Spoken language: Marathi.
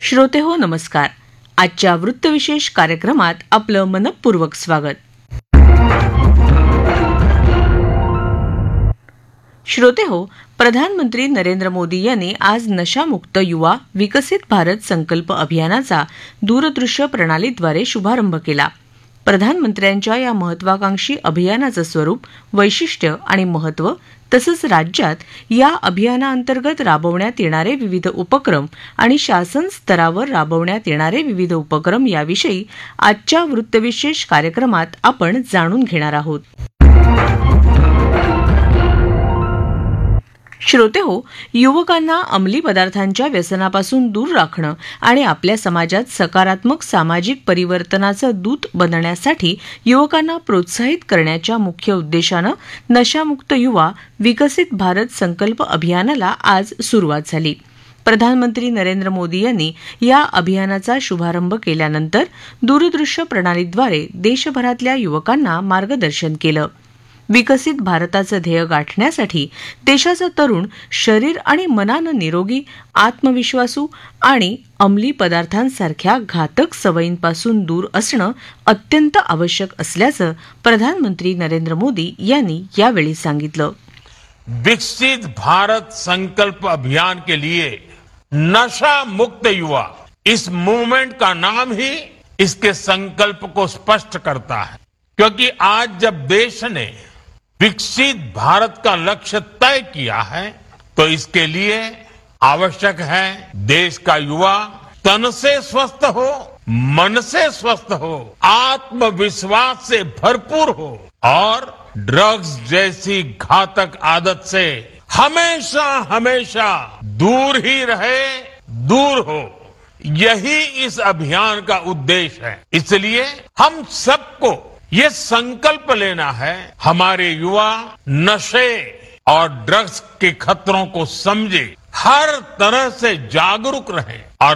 श्रोते हो नमस्कार. आजच्या वृत्तविशेष कार्यक्रमात आपलं मनपूर्वक स्वागत. श्रोते हो, प्रधानमंत्री नरेंद्र मोदी यांनी आज नशामुक्त युवा विकसित भारत संकल्प अभियानाचा दूरदृश्य प्रणालीद्वारे शुभारंभ केला. प्रधानमंत्र्यांच्या या महत्वाकांक्षी अभियानाचं स्वरूप, वैशिष्ट्य आणि महत्त्व तसंच राज्यात या अभियानाअंतर्गत राबवण्यात येणारे विविध उपक्रम आणि शासन स्तरावर राबवण्यात येणारे विविध उपक्रम याविषयी आजच्या वृत्तविशेष कार्यक्रमात आपण जाणून घेणार आहोत. श्रोते हो, युवकांना अंमली पदार्थांच्या व्यसनापासून दूर राखणं आणि आपल्या समाजात सकारात्मक सामाजिक परिवर्तनाचं दूत बनण्यासाठी युवकांना प्रोत्साहित करण्याच्या मुख्य उद्देशानं नशामुक्त युवा विकसित भारत संकल्प अभियानाला आज सुरुवात झाली. प्रधानमंत्री नरेंद्र मोदी यांनी या अभियानाचा शुभारंभ केल्यानंतर दूरदृश्य प्रणालीद्वारे देशभरातल्या युवकांना मार्गदर्शन केलं. विकसित भारताचं ध्येय गाठण्यासाठी देशाचा तरुण शरीर आणि मनानं निरोगी, आत्मविश्वासू आणि अंमली पदार्थांसारख्या घातक सवयींपासून दूर असणं अत्यंत आवश्यक असल्याचं प्रधानमंत्री नरेंद्र मोदी यांनी यावेळी सांगितलं. विकसित भारत संकल्प अभियान के लिए नशा मुक्त युवा, इस मूवमेंट का नाम ही इसके संकल्प को स्पष्ट करता है. क्योंकि आज जब देश ने विकसित भारत का लक्ष्य तय किया है तो इसके लिए आवश्यक है देश का युवा तन से स्वस्थ हो, मन से स्वस्थ हो, आत्मविश्वास से भरपूर हो और ड्रग्स जैसी घातक आदत से हमेशा हमेशा दूर ही रहे, दूर हो. यही इस अभियान का उद्देश्य है. इसलिए हम सबको ये संकल्प लेना है, हमारे युवा नशे और ड्रग्स के खतरों को समझे, हर तरह से जागरूक रहें